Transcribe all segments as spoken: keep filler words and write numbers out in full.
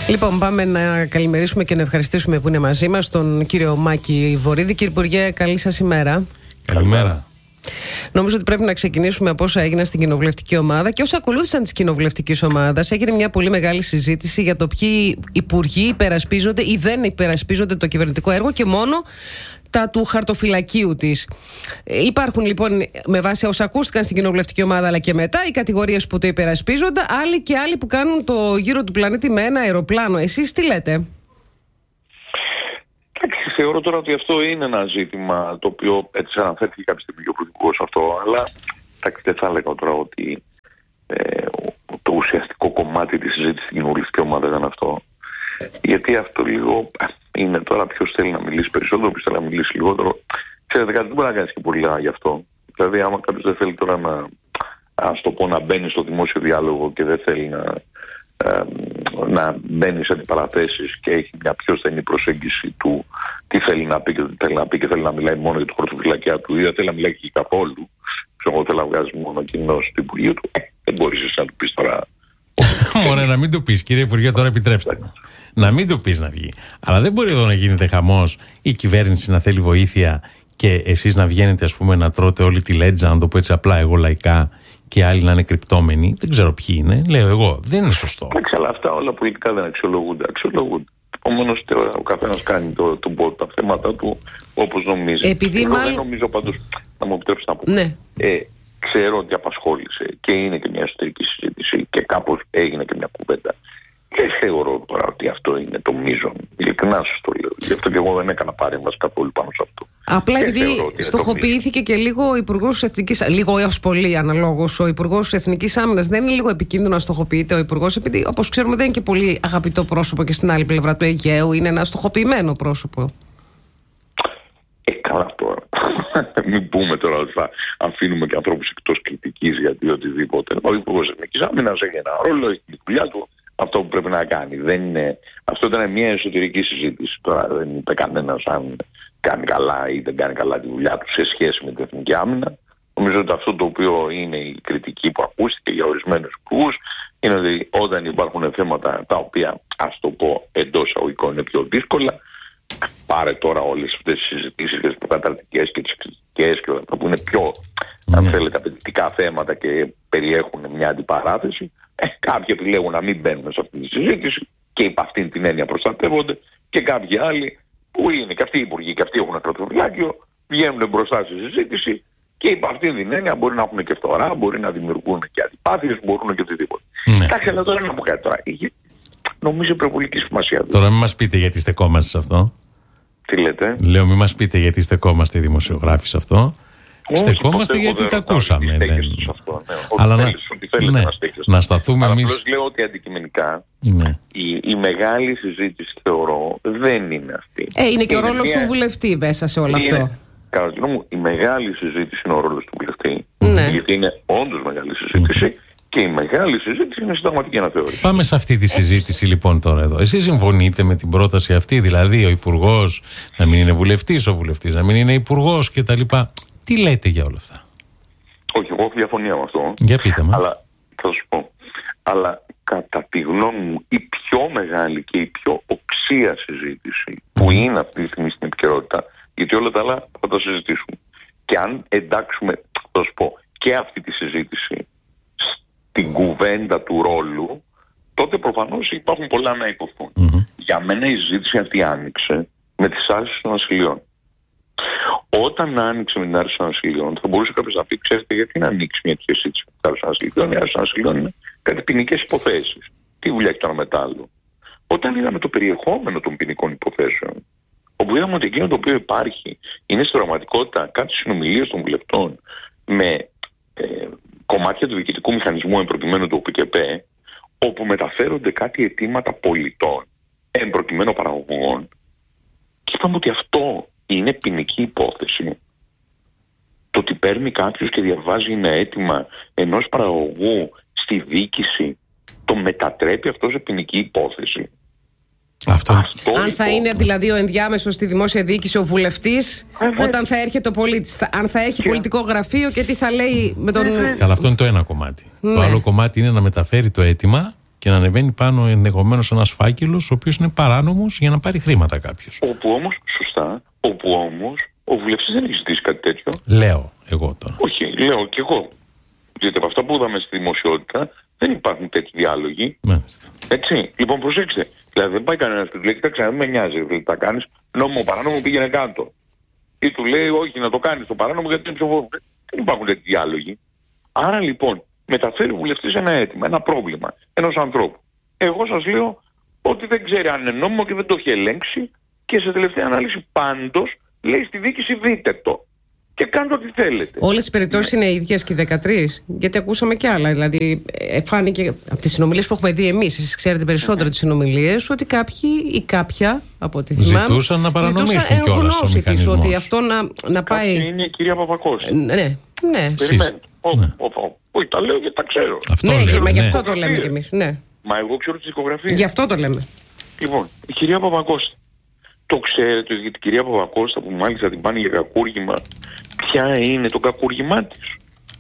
Λοιπόν, πάμε να καλημερίσουμε και να ευχαριστήσουμε που είναι μαζί μας τον κύριο Μάκη Βορίδη. Κύριε Υπουργέ, καλή σας ημέρα. Καλημέρα. Νομίζω ότι πρέπει να ξεκινήσουμε από όσα έγιναν στην κοινοβουλευτική ομάδα και όσα ακολούθησαν τη κοινοβουλευτική ομάδα. Έγινε μια πολύ μεγάλη συζήτηση για το ποιοι υπουργοί υπερασπίζονται ή δεν υπερασπίζονται το κυβερνητικό έργο και μόνο τα του χαρτοφυλακίου της. Υπάρχουν λοιπόν, με βάση όσα ακούστηκαν στην κοινοβουλευτική ομάδα αλλά και μετά, οι κατηγορίες που το υπερασπίζονται, άλλοι και άλλοι που κάνουν το γύρο του πλανήτη με ένα αεροπλάνο. Εσείς τι λέτε? Εντάξει, θεωρώ τώρα ότι αυτό είναι ένα ζήτημα το οποίο έτσι αναφέρθηκε κάποια στιγμή και ο Πρωθυπουργός αυτό, αλλά εντάξει, δεν θα έλεγα τώρα ότι ε, το ουσιαστικό κομμάτι της συζήτησης στην κοινοβουλευτική ομάδα ήταν αυτό. Γιατί αυτό λίγο είναι τώρα ποιος θέλει να μιλήσει περισσότερο, ποιος θέλει να μιλήσει λιγότερο. Ξέρετε κάτι, δεν μπορεί να κάνει και πολλά γι' αυτό. Δηλαδή, άμα κάποιος δεν θέλει τώρα να, ας το πω, να μπαίνει στο δημόσιο διάλογο και δεν θέλει να, ε, να μπαίνει σε αντιπαραθέσεις και έχει μια πιο στενή προσέγγιση του τι θέλει να πει και τι θέλει να πει και θέλει να μιλάει μόνο για το χαρτοφυλακιά του ή δεν θέλει να μιλάει και καθόλου. Ξέρω εγώ, θέλει να βγάζει μόνο κοινώς του Υπουργείου του. Ε, δεν μπορεί να του πει τώρα. Ωραία, να μην το πει, κύριε Υπουργέ, τώρα επιτρέψτε μου. Να μην το πει να βγει. Αλλά δεν μπορεί εδώ να γίνεται χαμός η κυβέρνηση να θέλει βοήθεια και εσείς να βγαίνετε, ας πούμε, να τρώτε όλη τη λέτζα, να το πω έτσι απλά εγώ λαϊκά, και άλλοι να είναι κρυπτόμενοι. Δεν ξέρω ποιοι είναι. Λέω εγώ. Δεν είναι σωστό. Εντάξει, αλλά αυτά όλα πολιτικά δεν αξιολογούνται. Αξιολογούνται. Επομένως, ο καθένας κάνει το, το, το, τα θέματα του όπως νομίζει. Επειδή εγώ μάλλον... δεν νομίζω πάντως, να μου επιτρέψετε να πω. Ναι. Ε, ξέρω ότι απασχόλησε και είναι και μια εσωτερική συζήτηση και κάπως έγινε και μια κουβέντα. Δεν θεωρώ τώρα ότι αυτό είναι το μείζον. Ειλικρινά σας το λέω. Γι' αυτό και εγώ δεν έκανα παρέμβαση καθόλου πάνω σε αυτό. Απλά και επειδή στοχοποιήθηκε και λίγο ο Υπουργός Εθνικής, λίγο έως πολύ αναλόγως, ο Υπουργός Εθνικής Άμυνας. Δεν είναι λίγο επικίνδυνο να στοχοποιείται ο Υπουργός, επειδή όπως ξέρουμε δεν είναι και πολύ αγαπητό πρόσωπο και στην άλλη πλευρά του Αιγαίου είναι ένα στοχοποιημένο πρόσωπο. Ε, καλά τώρα. Μην πούμε τώρα ότι θα αφήνουμε και ανθρώπους εκτός κριτικής γιατί οτιδήποτε. Ο Υπουργός Εθνικής Άμυνας έχει ένα ρόλο, έχει τη δουλειά του. Αυτό που πρέπει να κάνει. Δεν είναι... Αυτό ήταν μια εσωτερική συζήτηση. Τώρα δεν είπε κανένας αν κάνει καλά ή δεν κάνει καλά τη δουλειά του σε σχέση με την εθνική άμυνα. Νομίζω ότι αυτό το οποίο είναι η κριτική που ακούστηκε για ορισμένους υπουργούς είναι ότι όταν υπάρχουν θέματα τα οποία, ας το πω, εντός εισαγωγικών είναι πιο δύσκολα, πάρε τώρα όλες αυτές τις συζητήσεις και τις προκαταρτικές και τις κριτικές και όλα αυτά που είναι πιο, mm. αν θέλετε, απαιτητικά θέματα και περιέχουν μια αντιπαράθεση. Ε, κάποιοι επιλέγουν να μην μπαίνουν σε αυτή τη συζήτηση και υπ' αυτήν την έννοια προστατεύονται και κάποιοι άλλοι που είναι και αυτοί οι υπουργοί και αυτοί έχουν ένα χαρτοφυλάκιο βγαίνουν μπροστά στη συζήτηση και υπ' αυτήν την έννοια μπορεί να έχουν και φθορά, μπορεί να δημιουργούν και αντιπάθειες, μπορούν και οτιδήποτε. Εντάξει, αλλά τώρα να πω κάτι τώρα. Νομίζω υπερβολική σημασία. Τώρα μην μας πείτε γιατί στεκόμαστε σε αυτό. Τι λέτε? Λέω μην μας πείτε γιατί στεκόμαστε οι δημοσιογράφοι σε αυτό. Όχι, στεκόμαστε γιατί τα ακούσαμε. Δεν... Αυτό, ναι. Αλλά να, θέλετε, ναι, να, να σταθούμε εμείς. εμείς. Απλώς λέω ότι αντικειμενικά ναι. η, η μεγάλη συζήτηση θεωρώ δεν είναι αυτή. Ε, είναι και είναι ο ρόλος μια... του βουλευτή μέσα σε όλο είναι, αυτό. Κατά τη γνώμη μου, η μεγάλη συζήτηση είναι ο ρόλος του βουλευτή. Ναι. Γιατί είναι όντως μεγάλη συζήτηση. Mm. Και η μεγάλη συζήτηση είναι συνταγματική αναθεώρηση. Πάμε σε αυτή τη συζήτηση λοιπόν τώρα εδώ. Εσείς συμφωνείτε με την πρόταση αυτή, δηλαδή ο υπουργός να μην είναι βουλευτής, ο βουλευτής να μην είναι υπουργός κτλ. Τι λέτε για όλα αυτά? Όχι, εγώ έχω διαφωνία με αυτό. Για πείτε μου. Αλλά θα σου πω. Αλλά κατά τη γνώμη μου η πιο μεγάλη και η πιο οξία συζήτηση mm. που είναι αυτή τη στιγμή στην επικαιρότητα, γιατί όλα τα άλλα θα τα συζητήσουμε. Και αν εντάξουμε, θα σου πω, και αυτή τη συζήτηση στην κουβέντα του ρόλου, τότε προφανώς υπάρχουν πολλά να υποθούν. Mm-hmm. Για μένα η συζήτηση αυτή άνοιξε με τις άρσεις των ασυλιών. Όταν άνοιξε με την άρση των ασυλιών, θα μπορούσε κάποιος να πει: ξέρετε, γιατί να ανοίξει μια τέτοια συζήτηση με την άρση των ασυλιών? Η άρση των ασυλιών είναι κάτι ποινικές υποθέσεις. Τι δουλειά έχει το ένα μετάλλο? Όταν είδαμε το περιεχόμενο των ποινικών υποθέσεων, όπου είδαμε ότι εκείνο το οποίο υπάρχει είναι στην πραγματικότητα κάτι συνομιλίες των βουλευτών με ε, κομμάτια του διοικητικού μηχανισμού εμπροκειμένου του ΟΠΚΠ, όπου μεταφέρονται κάτι αιτήματα πολιτών εμπροκειμένου παραγωγών, και είπαμε ότι αυτό είναι ποινική υπόθεση. Το ότι παίρνει κάποιος και διαβάζει ένα αίτημα ενός παραγωγού στη διοίκηση, το μετατρέπει αυτό σε ποινική υπόθεση. Αυτό. Αυτό αν θα είναι δηλαδή ο ενδιάμεσος στη δημόσια διοίκηση ο βουλευτής, ε, όταν θα έρχεται ο πολίτης, αν θα έχει και... πολιτικό γραφείο και τι θα λέει με τον... Καλά, αυτό είναι το ένα κομμάτι. Ναι. Το άλλο κομμάτι είναι να μεταφέρει το αίτημα και να ανεβαίνει πάνω ενδεχομένως ένας φάκελος ο οποίος είναι παράνομος για να πάρει χρήματα κάποιος. Όπου όμως, σωστά, όπου όμως ο βουλευτής δεν έχει ζητήσει κάτι τέτοιο. Λέω εγώ τώρα. Όχι, λέω και εγώ. Γιατί από αυτά που είδαμε στη δημοσιότητα δεν υπάρχουν τέτοιοι διάλογοι. Μάλιστα. Έτσι. Λοιπόν, προσέξτε. Δηλαδή δεν πάει κανένα και του λέει: Κοίταξε, δεν με νοιάζει. Δηλαδή, τα κάνει νόμιμο παράνομο, πήγαινε κάτω. Ή του λέει: Όχι, να το κάνει το παράνομο γιατί είναι ψηφοφόρο. Δεν υπάρχουν τέτοιοι διάλογοι. Άρα λοιπόν, μεταφέρει ο βουλευτής ένα αίτημα, ένα πρόβλημα ενός ανθρώπου. Εγώ σας λέω ότι δεν ξέρει αν είναι νόμιμο και δεν το έχει ελέγξει και σε τελευταία ανάλυση πάντως λέει στη διοίκηση: Δείτε το. Και κάντε ό,τι θέλετε. Όλες οι περιπτώσεις είναι ίδιες και οι δεκατρείς. Γιατί ακούσαμε κι άλλα. Δηλαδή, φάνηκε από τις συνομιλίες που έχουμε δει εμείς, εσείς ξέρετε περισσότερο τις συνομιλίες, ότι κάποιοι ή κάποια από ό,τι θυμάμαι ζητούσαν να παρανομήσουν κιόλας ο μηχανισμός. Ότι αυτό να, να πάει. Κάποιοι είναι η κυρία Παπακώστη. Ναι, ναι. Περιμένω. Όχι, τα λέω γιατί τα ξέρω. Αυτό ναι, λέμε, μα ναι. γι' αυτό το λέμε κι εμείς. Ναι. Μα εγώ ξέρω τις δικογραφίες. Γι' αυτό το λέμε. Λοιπόν, η κυρία Παπακώστη. Το ξέρετε για την κυρία Παπακώστα που μάλιστα την πάνε για κακούργημα. Ποια είναι το κακούργημά της?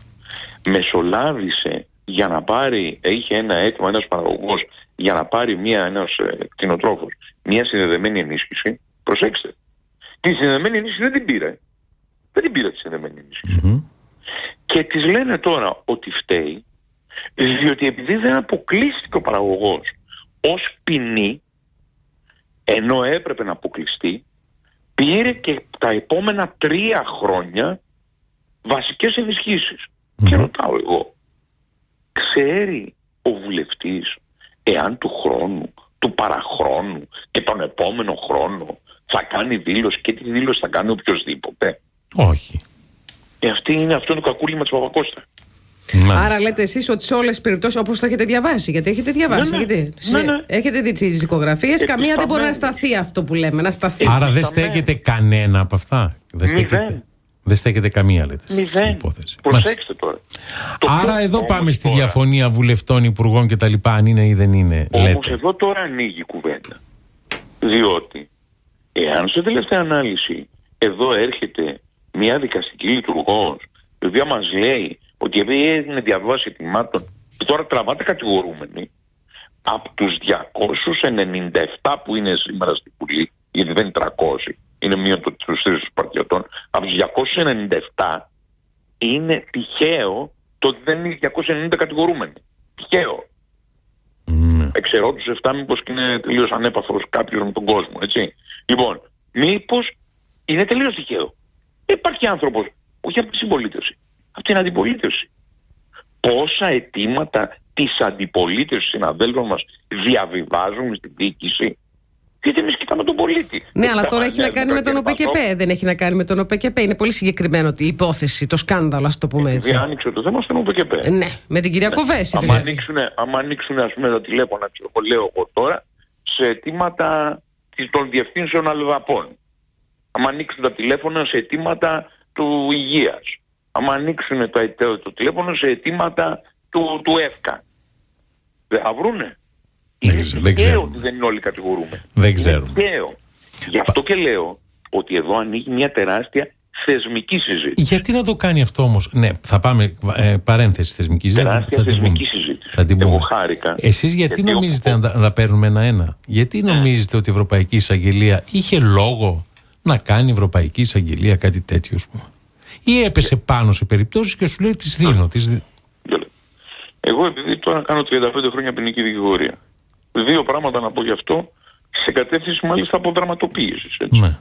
Μεσολάβησε για να πάρει, είχε ένα αίτημα ένας παραγωγός για να πάρει μια, ένας ε, κτηνοτρόφος, μια συνδεδεμένη ενίσχυση. Προσέξτε. Τη συνδεδεμένη ενίσχυση δεν την πήρε. Δεν την πήρε τη συνδεδεμένη ενίσχυση. Mm-hmm. Και της λένε τώρα ότι φταίει διότι επειδή δεν αποκλείστηκε ο παραγωγός ως ποινή, ενώ έπρεπε να αποκλειστεί, πήρε και τα επόμενα τρία χρόνια βασικές ενισχύσεις. Mm-hmm. Και ρωτάω εγώ, ξέρει ο βουλευτής εάν του χρόνου, του παραχρόνου και τον επόμενο χρόνο θα κάνει δήλωση και τι δήλωση θα κάνει οποιοσδήποτε? Όχι. Ε, αυτή είναι αυτό το κακούργημα της Παπακώστα. Μάλιστα. Άρα λέτε εσείς ότι σε όλες τις περιπτώσεις όπως το έχετε διαβάσει, γιατί έχετε διαβάσει, Ναι, ναι. γιατί Ναι, ναι. έχετε δει τις δικογραφίες, καμία δεν μπορεί να σταθεί αυτό που λέμε, να σταθεί. Άρα δεν στέκεται κανένα από αυτά. Δεν στέκεται, Μηδέν. δεν στέκεται καμία, λέτε. Μηδέν. Υπόθεση. Προσέξτε τώρα. Το Άρα πιο εδώ όμως πάμε στη τώρα, διαφωνία βουλευτών, υπουργών κτλ. Αν είναι ή δεν είναι, όμως λέτε. εδώ τώρα ανοίγει η κουβέντα. Διότι εάν σε τελευταία ανάλυση εδώ έρχεται μια δικαστική λειτουργός η οποία μας λέει ότι επειδή έγινε διαβάση ετοιμάτων και τώρα τραβάτε κατηγορούμενοι από τους διακόσιους ενενήντα επτά που είναι σήμερα στη Βουλή, γιατί δεν είναι τριακόσιοι, είναι μείον το τους τρεις παρτιωτών, από τους διακόσιους ενενήντα επτά είναι τυχαίο το ότι δεν είναι διακόσιοι ενενήντα κατηγορούμενοι. Τυχαίο. Mm. Εξαιρώ τους επτά μήπως και είναι τελείως ανέπαφρος κάποιος με τον κόσμο, έτσι. Λοιπόν, μήπως είναι τελείως τυχαίο. Υπάρχει άνθρωπος, όχι από τη συμπολίτευση, από την αντιπολίτευση. Πόσα αιτήματα της αντιπολίτευσης συναδέλφων μας διαβιβάζουμε στην διοίκηση? Γιατί εμείς κοιτάμε τον πολίτη. Ναι, αλλά τώρα έχει να κάνει με τον ΟΠΕΚΕΠΕ. Δεν έχει να κάνει με τον ΟΠΕΚΕΠΕ. Είναι πολύ συγκεκριμένο η υπόθεση, το σκάνδαλο, ας το πούμε έτσι. Δηλαδή άνοιξε το θέμα στον ΟΠΕΚΕΠΕ. Ναι, με την κυρία Ναι. Κοβέση. Άμα δηλαδή. ανοίξουν, άμα ανοίξουν ας πούμε τα τηλέφωνα, ξέρω, λέω εγώ τώρα, σε αιτήματα των διευθύνσεων αλλοδαπών. Άμα ανοίξουν τα τηλέφωνα σε αιτήματα του υγείας. Άμα ανοίξουν το, το, το τηλέφωνο σε αιτήματα του, του ΕΦΚΑ. Δεν θα βρούνε. Δεν Είναι ξέρω, δεν τυχαίο ξέρω. ότι δεν είναι όλοι κατηγορούμενοι. Δεν ξέρω. Είναι τυχαίο. Γι' αυτό και λέω ότι εδώ ανοίγει μια τεράστια θεσμική συζήτηση. Γιατί να το κάνει αυτό όμως? Ναι, θα πάμε ε, παρένθεση θεσμική συζήτηση. Τεράστια Θα την πούμε. θεσμική συζήτηση. Θα την πούμε. Εγώ χάρηκα. Εσείς γιατί, γιατί νομίζετε ο- να, τα- να τα παίρνουμε ένα-ένα? Γιατί νομίζετε ότι η Ευρωπαϊκή Εισαγγελία είχε λόγο να κάνει η Ευρωπαϊκή Εισαγγελία κάτι τέτοιο, ας πούμε? Ή έπεσε πάνω σε περιπτώσεις και σου λέει τις δίνω. Τις δι... Εγώ επειδή τώρα κάνω τριάντα πέντε χρόνια ποινική δικηγορία, δύο πράγματα να πω γι' αυτό, σε κατεύθυνση μάλιστα από δραματοποίησης. Έτσι. Ναι.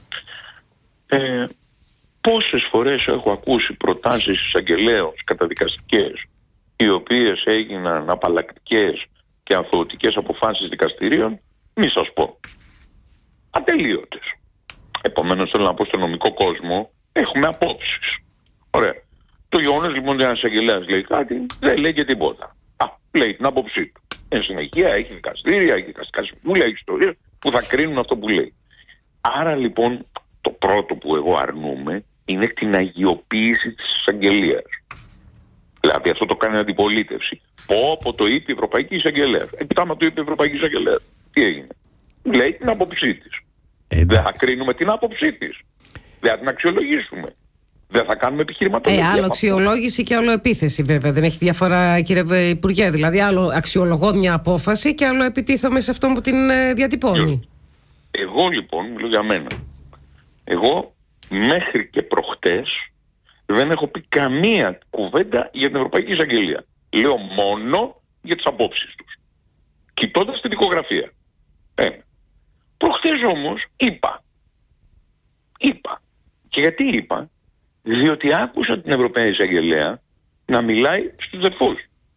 Ε, πόσες φορές έχω ακούσει προτάσεις εισαγγελέων καταδικαστικές, οι οποίες έγιναν απαλλακτικές και αθωωτικές αποφάσεις δικαστηρίων, μη σας πω. Ατελείωτες. Επομένως θέλω να πω στον νομικό κόσμο, έχουμε απόψεις. Ωραία. Το γεγονός λοιπόν ότι ένας εισαγγελέας λέει κάτι, δεν λέει και τίποτα. Α, λέει την άποψή του. Εν συνεχεία έχει δικαστήρια, έχει δικαστικά συμβούλια, έχει ιστορίες που θα κρίνουν αυτό που λέει. Άρα λοιπόν το πρώτο που εγώ αρνούμαι είναι την αγιοποίηση της εισαγγελίας. Δηλαδή αυτό το κάνει αντιπολίτευση. Πω, πω το είπε η Ευρωπαϊκή Εισαγγελέα. Επειδή άμα το είπε η Ευρωπαϊκή Εισαγγελέα, τι έγινε? Λέει την άποψή της. Εντάξει. Δεν θα κρίνουμε την άποψή της. Δεν θα την αξιολογήσουμε. Δεν θα κάνουμε επιχειρηματολογία. Ε, άλλο αξιολόγηση και άλλο επίθεση, βέβαια. Δεν έχει διαφορά, κύριε Υπουργέ. Δηλαδή, άλλο αξιολογώ μια απόφαση και άλλο επιτίθομαι σε αυτόν που την ε, διατυπώνει. Εγώ λοιπόν, μιλώ για μένα. Εγώ μέχρι και προχτές δεν έχω πει καμία κουβέντα για την Ευρωπαϊκή Εισαγγελία. Λέω μόνο για τις απόψεις τους. Κοιτώντας την δικογραφία. Ε. Προχτές όμως είπα. Είπα. Και γιατί είπα? Διότι άκουσα την Ευρωπαϊκή Εισαγγελέα να μιλάει στους δερφούς.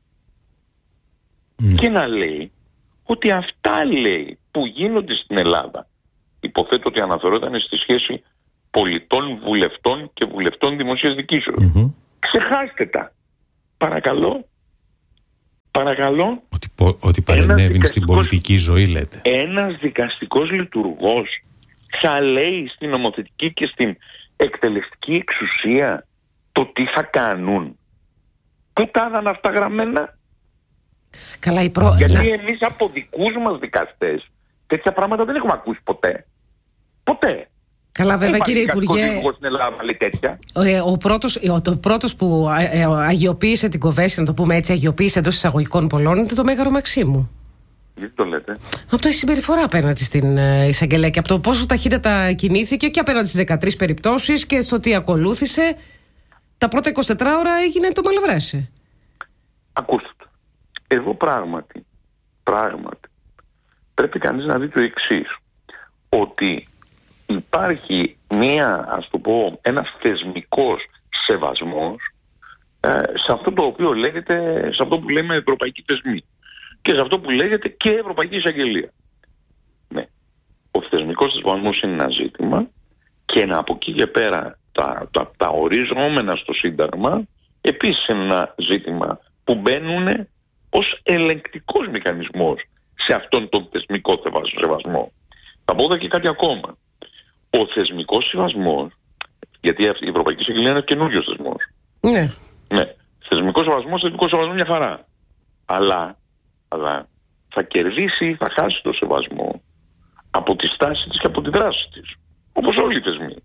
Mm. Και να λέει ότι αυτά, λέει, που γίνονται στην Ελλάδα, υποθέτω ότι αναφερόταν στη σχέση πολιτών, βουλευτών και βουλευτών δημοσίας δικήσεως. Mm-hmm. Ξεχάστε τα. Παρακαλώ. Παρακαλώ. Ότι, ότι παρενέβη στην πολιτική ζωή, λέτε. Ένας δικαστικός λειτουργός θα λέει στην νομοθετική και στην εκτελεστική εξουσία το τι θα κάνουν. Πού τα είδαν αυτά γραμμένα? Καλά, η προ... Γιατί εμείς από δικούς μας δικαστές τέτοια πράγματα δεν έχουμε ακούσει ποτέ. Ποτέ. Καλά, βέβαια, κύριε Υπουργέ, στην Ελλάδα, λέει τέτοια. Ο πρώτος, ο πρώτος που αγιοποίησε την Κοβέση, να το πούμε έτσι, αγιοποίησε εντός εισαγωγικών πολλών, είναι το Μέγαρο Μαξίμου. Γιατί το λέτε? Από τη συμπεριφορά απέναντι στην εισαγγελέα και από το πόσο ταχύτατα κινήθηκε και απέναντι στις δεκατρείς περιπτώσεις και στο τι ακολούθησε. Τα πρώτα είκοσι τέσσερις ώρα έγινε το μαλαβράσι. Ακούστε το. Εγώ πράγματι, πράγματι, πρέπει κανείς να δει το εξής. Ότι υπάρχει μία, ας το πω, ένας θεσμικός σεβασμός ε, σε αυτό το οποίο λέγεται, σε αυτό που λέμε ευρωπαϊκή θεσμή και σε αυτό που λέγεται και Ευρωπαϊκή Εισαγγελία. Ναι. Ο θεσμικός σεβασμός είναι ένα ζήτημα και να από εκεί και πέρα τα, τα, τα οριζόμενα στο Σύνταγμα επίσης είναι ένα ζήτημα που μπαίνουν ως ελεγκτικός μηχανισμός σε αυτόν τον θεσμικό σεβασμό. Θα πω εδώ και κάτι ακόμα. Ο θεσμικός σεβασμός, γιατί η Ευρωπαϊκή Εισαγγελία είναι καινούριος θεσμός. Ναι. Ναι. Θεσμικός σεβασμός, θεσμικός σεβασμός μια χαρά. Αλλά, αλλά θα κερδίσει ή θα χάσει το σεβασμό από τη στάση της και από τη δράση της. Όπως όλοι οι θεσμοί.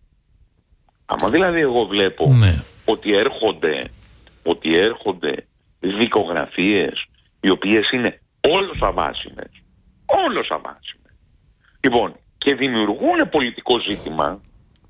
Άμα δηλαδή εγώ βλέπω ναι. ότι έρχονται, ότι έρχονται δικογραφίες οι οποίες είναι όλος αβάσιμες, όλος αβάσιμες. Λοιπόν, και δημιουργούν πολιτικό ζήτημα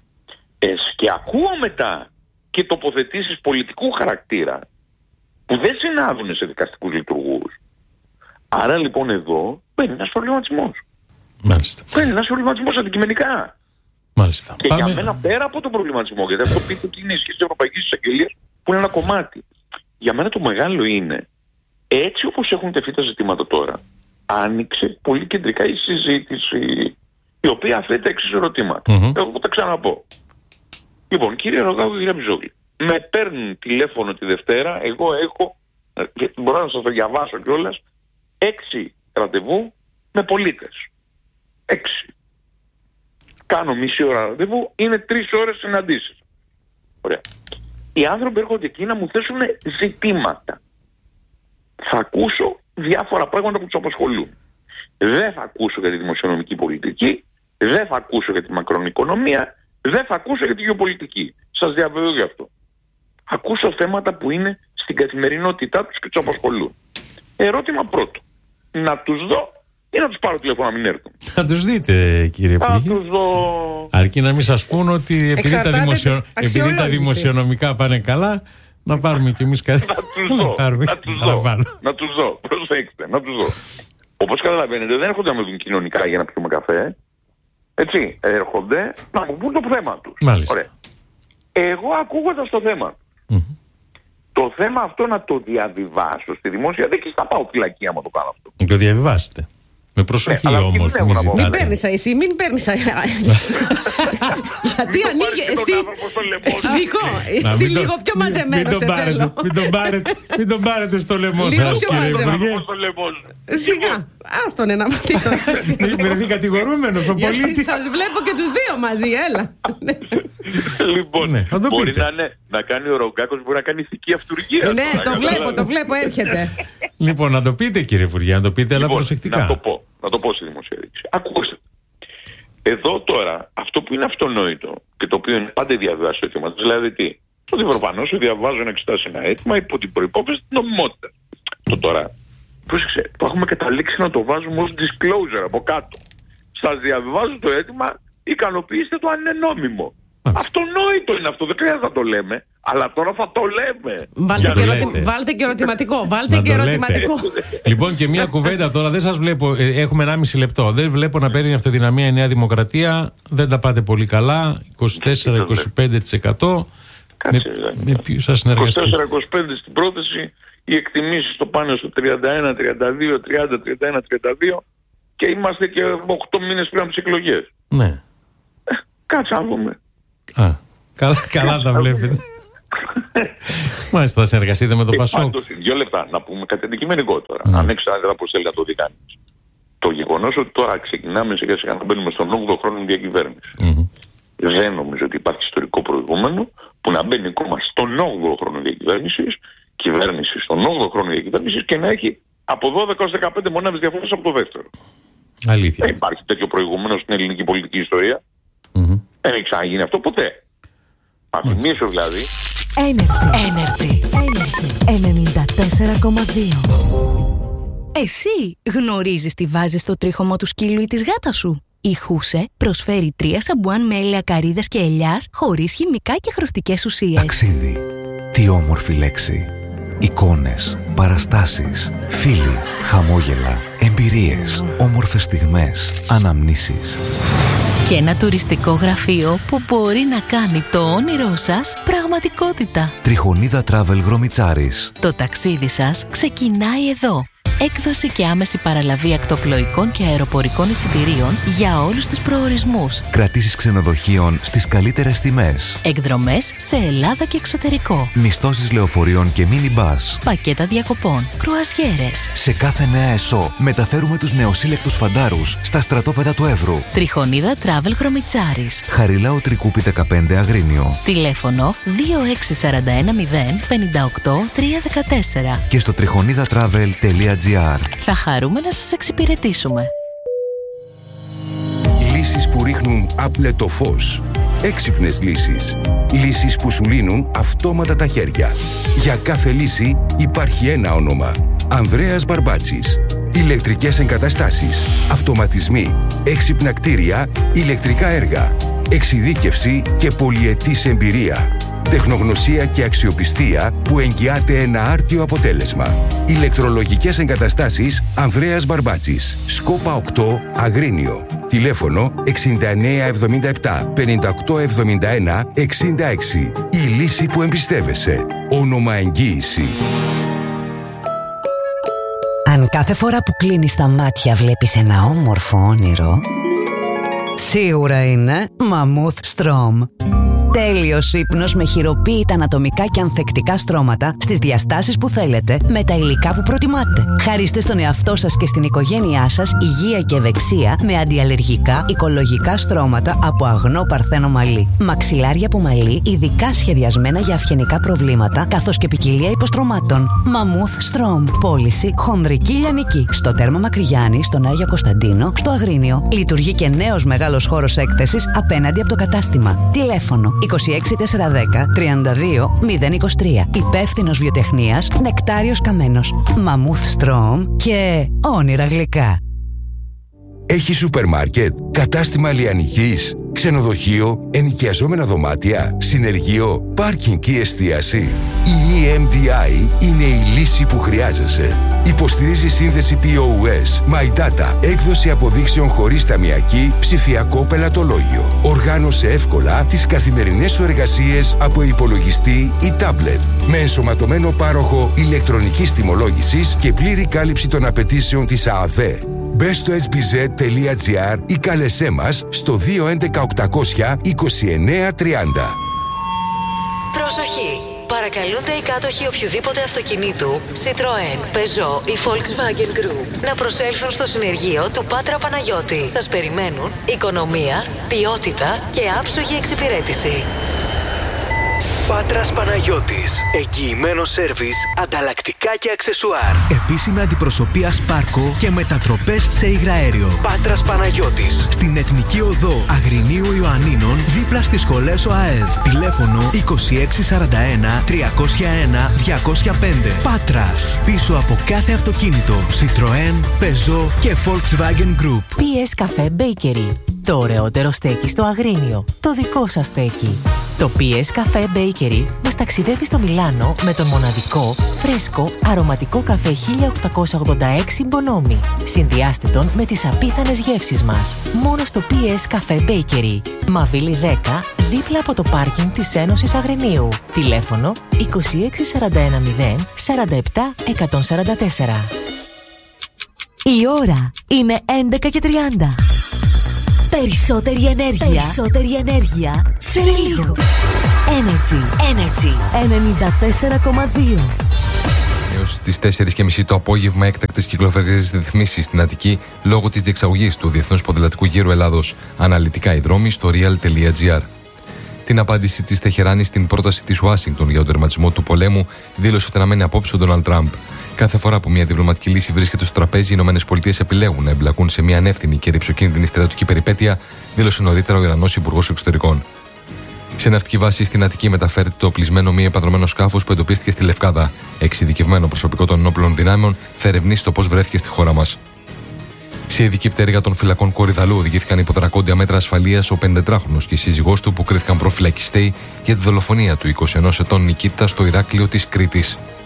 ε, και ακούω μετά και τοποθετήσεις πολιτικού χαρακτήρα που δεν συνάδουν σε δικαστικούς λειτουργούς. Άρα λοιπόν εδώ μπαίνει ένας προβληματισμός. Μάλιστα. Μπαίνει ένας προβληματισμός αντικειμενικά. Μάλιστα. Και Πάμε... για μένα πέρα από τον προβληματισμό, γιατί αυτό πείτε ότι είναι η σχέση της Ευρωπαϊκής Εισαγγελίας που είναι ένα κομμάτι. Για μένα το μεγάλο είναι, έτσι όπως έχουν τεθεί τα ζητήματα τώρα, άνοιξε πολύ κεντρικά η συζήτηση, η οποία θέτει τα εξής ερωτήματα. Mm-hmm. Εγώ θα τα ξαναπώ. Λοιπόν, κύριε Ρογάκου και κύριε Μπιζόγλη, με παίρνουν τηλέφωνο τη Δευτέρα, εγώ έχω, μπορώ να σας το διαβάσω κιόλας, έξι ραντεβού με πολίτες. Έξι. Κάνω μισή ώρα ραντεβού, είναι τρεις ώρες συναντήσεις. Ωραία. Οι άνθρωποι έρχονται εκεί να μου θέσουν ζητήματα. Θα ακούσω διάφορα πράγματα που τους απασχολούν. Δεν θα ακούσω για τη δημοσιονομική πολιτική, δεν θα ακούσω για τη μακροοικονομία, δεν θα ακούσω για τη γεωπολιτική. Σας διαβεβαιώ γι' αυτό. Ακούσω θέματα που είναι στην καθημερινότητά τους και τους απασχολούν. Ερώτημα πρώτο. Να τους δω ή να τους πάρω τηλέφωνο να μην έρθουν? Θα τους δείτε, κύριε Υπουργέ. Θα τους δω. Αρκεί να μην σας πούν ότι επειδή τα, δημοσιο... επειδή τα δημοσιονομικά πάνε καλά, να πάρουμε κι εμείς κάτι. Να τους δω. να τους δω. να τους δω. Προσέξτε, να τους δω. Όπως καταλαβαίνετε, δεν έρχονται να με δουν κοινωνικά για να πιούμε καφέ. Έτσι, έρχονται να μου πούν το θέμα τους. Μάλιστα. Ωραία. Εγώ ακούγοντας το θέμα mm-hmm. το θέμα αυτό να το διαβιβάσω στη δημόσια, δεν και θα πάω φυλακή άμα το κάνω αυτό. Να το διαβιβάσετε. Με προσοχή ναι, όμως. Μην, μην παίρνεις εσύ, μην παίρνεις. Γιατί ανοίγει εσύ. Νίκο, εσύ λίγο πιο μαζεμένο σε θέλω. Μην τον πάρετε στο λαιμό σας, κύριε Υπουργέ. Σιγά, άστον ένα μάτι στο αστείο. Μην βρεθεί κατηγορούμενος ο πολίτης. Σας βλέπω και τους δύο μαζί, έλα. Λοιπόν, μπορεί να κάνει ο Ρογκάκος, μπορεί να κάνει ηθική αυτουργία. Ναι, το βλέπω, το βλέπω, έρχεται. Λοιπόν, να το πείτε, κύριε Υπουργέ, να το πείτε, αλλά προσεκτικά. Να το πω. Να το πω στη δημοσιοδίκηση. Ακούστε. Εδώ τώρα, αυτό που είναι αυτονόητο και το οποίο είναι πάντα διαβιβάσει το θέμα, δηλαδή τι, ότι προφανώς διαβάζω να εξετάσει ένα αίτημα υπό την προϋπόθεση της νομιμότητας. Το τώρα, πρόσεξε, το έχουμε καταλήξει να το βάζουμε ως disclosure από κάτω. Σας διαβάζω το αίτημα, ικανοποιήστε το αν είναι νόμιμο. Αυτονόητο είναι αυτό, δεν χρειάζεται να το λέμε, αλλά τώρα θα το λέμε. Βάλτε, και, ερωτη... Βάλτε και ερωτηματικό. Βάλτε και ερωτηματικό. Λοιπόν, και μια κουβέντα τώρα, δεν σας βλέπω. Έχουμε ενάμιση λεπτό. Δεν βλέπω να παίρνει αυτοδυναμία η Νέα Δημοκρατία. Δεν τα πάτε πολύ καλά. είκοσι τέσσερα με είκοσι πέντε τοις εκατό. Κάτσε, με, με ποιους σας συνεργαστείτε? είκοσι τέσσερα είκοσι πέντε στην πρόταση, οι εκτιμήσεις το πάνε στο τριάντα ένα, τριάντα δύο, τριάντα, τριάντα ένα, τριάντα δύο και είμαστε και οκτώ μήνες πριν από τις εκλογές. Ναι. Ε, κάτσε να δούμε. Α, καλά, καλά τα βλέπετε. Μάλιστα, θα συνεργαστείτε με το Πασόκ. Πάντως, δύο λεπτά να πούμε κάτι αντικειμενικό τώρα. Mm. Αν έξω να πώς θέλει να το δει κανείς. Το γεγονός ότι τώρα ξεκινάμε σιγά σιγά να μπαίνουμε στον όγδοο χρόνο διακυβέρνηση. Mm-hmm. Δεν νομίζω ότι υπάρχει ιστορικό προηγούμενο που να μπαίνει κόμμα στον όγδοο χρόνο διακυβέρνησης, κυβέρνηση στον όγδοο χρόνο διακυβέρνησης και να έχει από δώδεκα έως δεκαπέντε μονάδες διαφορές από το δεύτερο. Αλήθεια. Δεν υπάρχει τέτοιο προηγούμενο στην ελληνική πολιτική ιστορία. Mm-hmm. Δεν έχει ξαναγίνει αυτό ποτέ. Θα θυμίσω δηλαδή. Energy. Energy. Energy. ενενήντα τέσσερα κόμμα δύο. Εσύ γνωρίζεις τι βάζεις στο τρίχωμο του σκύλου ή της γάτας σου? Η Χούσε προσφέρει τρία σαμπουάν με έλαια καρύδας και ελιάς χωρίς χημικά και χρωστικές ουσίες. Ταξίδι. Τι όμορφη λέξη. Εικόνες, παραστάσεις, φίλοι, χαμόγελα, εμπειρίες, όμορφες στιγμές, αναμνήσεις. Και ένα τουριστικό γραφείο που μπορεί να κάνει το όνειρό σας πραγματικότητα. Τριχονίδα Travel Γρομιτσάρης. Το ταξίδι σας ξεκινάει εδώ. Έκδοση και άμεση παραλαβή ακτοπλοϊκών και αεροπορικών εισιτηρίων για όλους τους προορισμούς. Κρατήσεις ξενοδοχείων στις καλύτερες τιμές. Εκδρομές σε Ελλάδα και εξωτερικό. Μισθώσεις λεωφορείων και μίνι-μπας. Πακέτα διακοπών. Κρουαζιέρες. Σε κάθε νέα ΕΣΟ μεταφέρουμε τους νεοσύλλεκτους φαντάρους στα στρατόπεδα του Εύρου. Τριχονίδα Travel Γρομιτσάρης. Χαριλάου Τρικούπη δεκαπέντε Αγρίνιο. Τηλέφωνο δύο έξι τέσσερα ένα μηδέν πέντε οκτώ τρία ένα τέσσερα. Και στο τριχονίδα travel τελεία τζι άρ. Θα χαρούμε να σας εξυπηρετήσουμε. Λύσεις που ρίχνουν άπλετο φως. Έξυπνες λύσεις. Λύσεις που σου λύνουν αυτόματα τα χέρια. Για κάθε λύση υπάρχει ένα όνομα. Ανδρέας Μπαρμπάτσης. Ηλεκτρικές εγκαταστάσεις, αυτοματισμοί, έξυπνα κτίρια, ηλεκτρικά έργα, εξειδίκευση και πολυετής εμπειρία. Τεχνογνωσία και αξιοπιστία που εγγυάται ένα άρτιο αποτέλεσμα. Ηλεκτρολογικές εγκαταστάσεις Ανδρέας Μπαρμπάτσης. Σκόπα οκτώ Αγρίνιο. Τηλέφωνο εξήντα εννέα εβδομήντα επτά πενήντα οκτώ εβδομήντα ένα εξήντα έξι. Η λύση που εμπιστεύεσαι. Όνομα εγγύηση. Αν κάθε φορά που κλείνεις τα μάτια βλέπεις ένα όμορφο όνειρο, σίγουρα είναι Mammoth Strom. Τέλειος ύπνος με χειροποίητα ανατομικά και ανθεκτικά στρώματα στις διαστάσεις που θέλετε με τα υλικά που προτιμάτε. Χαρίστε στον εαυτό σας και στην οικογένειά σας υγεία και ευεξία με αντιαλλεργικά οικολογικά στρώματα από αγνό παρθένο μαλλί. Μαξιλάρια από μαλλί ειδικά σχεδιασμένα για αυγενικά προβλήματα καθώς και ποικιλία υποστρωμάτων. Mammoth Strom. Πώληση χονδρική λιανική. Στο τέρμα Μακρυγιάννη, στον Άγιο Κωνσταντίνο, στο Αγρίνιο. Λειτουργεί και νέος μεγάλος χώρος έκθεσης απέναντι από το κατάστημα. Τηλέφωνο είκοσι έξι τετρακόσια δέκα τριάντα δύο μηδέν είκοσι τρία. Υπεύθυνος βιοτεχνίας Νεκτάριος Καμένος. Mammoth Strom και όνειρα γλυκά. Έχει σούπερ μάρκετ, κατάστημα λιανικής, ξενοδοχείο, ενοικιαζόμενα δωμάτια, συνεργείο, πάρκινγκ και εστίαση. Η ι εμ ντι άι είναι η λύση που χρειάζεσαι. Υποστηρίζει σύνδεση πι ο ες, My Data, έκδοση αποδείξεων χωρίς ταμιακή, ψηφιακό πελατολόγιο. Οργάνωσε εύκολα τις καθημερινές σου εργασίες από υπολογιστή ή τάμπλετ. Με ενσωματωμένο πάροχο ηλεκτρονικής τιμολόγησης και πλήρη κάλυψη των απαιτήσεων της ΑΑΔΕ. Μπες στο ες μπι ζετ τελεία τζι άρ ή κάλεσέ μας στο δύο έντεκα οκτακόσια είκοσι εννέα τριάντα. Προσοχή! Παρακαλούνται οι κάτοχοι οποιοδήποτε αυτοκινήτου, Citroën, Peugeot ή Volkswagen Group να προσέλθουν στο συνεργείο του Πάτρα Παναγιώτη. Σας περιμένουν οικονομία, ποιότητα και άψογη εξυπηρέτηση. Πάτρας Παναγιώτης. Εγγυημένο σέρβις, ανταλλακτικά και αξεσουάρ. Επίσημη αντιπροσωπεία Σπάρκο και μετατροπές σε υγραέριο. Πάτρας Παναγιώτης. Στην Εθνική Οδό Αγρινίου Ιωαννίνων, δίπλα στις σχολές ΟΑΕΔ. Τηλέφωνο είκοσι έξι σαράντα ένα τριακόσια ένα διακόσια πέντε. Πάτρας. Πίσω από κάθε αυτοκίνητο. Citroën, Peugeot και Volkswagen Group. πι ες Cafe Bakery. Το ωραιότερο στέκι στο Αγρίνιο. Το δικό σας στέκι. Το πι ες Cafe Bakery μας ταξιδεύει στο Μιλάνο με τον μοναδικό, φρέσκο, αρωματικό καφέ χίλια οκτακόσια ογδόντα έξι Bonomi. Συνδυάστε τον με τις απίθανες γεύσεις μας. Μόνο στο πι ες Cafe Bakery. Μαβίλη δέκα, δίπλα από το πάρκινγκ της Ένωσης Αγρινίου. Τηλέφωνο είκοσι έξι σαράντα ένα μηδέν σαράντα επτά εκατόν σαράντα τέσσερα. Η ώρα είναι έντεκα και τριάντα. Περισσότερη ενέργεια. Περισσότερη ενέργεια σε λίγο. Energy. Energy. ενενήντα τέσσερα κόμμα δύο. Έως τις τέσσερις και μισή το απόγευμα, έκτακτες κυκλοφοριακές ρυθμίσεις στην Αττική λόγω της διεξαγωγής του Διεθνούς Ποδηλατικού Γύρου Ελλάδος. Αναλυτικά οι δρόμοι στο real τελεία gr. Την απάντηση της Τεχεράνης στην πρόταση της Ουάσιγκτον για τον τερματισμό του πολέμου δήλωσε ότι αναμένει απόψε ο Ντόναλντ Τραμπ. Κάθε φορά που μια διπλωματική λύση βρίσκεται στο τραπέζι, οι ΗΠΑ επιλέγουν να εμπλακούν σε μια ανεύθυνη και ρυψοκίνδυνη στρατιωτική περιπέτεια, δήλωσε νωρίτερα ο Ιρανός Υπουργός Εξωτερικών. Σε ναυτική βάση στην Αττική μεταφέρεται το οπλισμένο μη επανδρωμένο σκάφος που εντοπίστηκε στη Λευκάδα. Εξειδικευμένο προσωπικό των ενόπλων δυνάμεων θα ερευνήσει το πώς βρέθηκε στη χώρα μας. Σε ειδική πτέρυγα των φυλακών Κορυδαλού οδηγήθηκαν υπό δρακόντια μέτρα ασφαλείας ο πενηντετράχρονος και η σύζυγός του που κρίθηκαν προφυλακιστέοι για τη δολοφονία του είκοσι ενός ετών Νικήτα στο Ηράκλειο της Κρήτης.